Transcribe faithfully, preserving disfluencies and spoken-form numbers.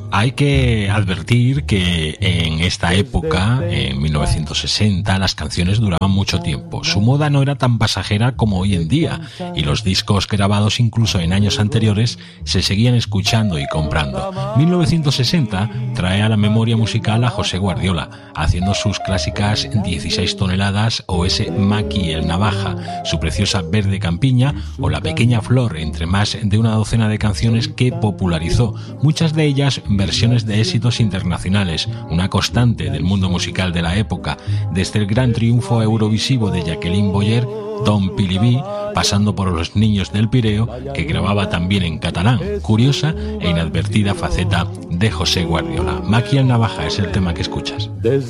Hay que advertir que en esta época, en mil novecientos sesenta, las canciones duraban mucho tiempo. Su moda no era tan pasajera como hoy en día, y los discos grabados incluso en años anteriores se seguían escuchando y comprando. mil novecientos sesenta trae a la memoria musical a José Guardiola, haciendo sus clásicas dieciséis toneladas o ese Maki el Navaja, su preciosa Verde Campiña o La Pequeña Flor, entre más de una docena de canciones que popularizó, muchas de ellas versiones de éxitos internacionales, una constante del mundo musical de la época, desde el gran triunfo eurovisivo de Jacqueline Boyer, Tom Pilibí, pasando por Los Niños del Pireo, que grababa también en catalán, curiosa e inadvertida faceta de José Guardiola. Maki el Navaja es el tema que escuchas.